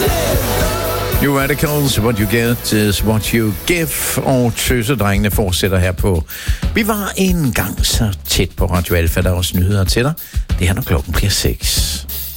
New Radicals, What You Get is What You Give, og tøsedrengene fortsætter her på. Vi var en gang så tæt på Radio Alfa, der er også nyheder til dig. Det her, når klokken bliver 6.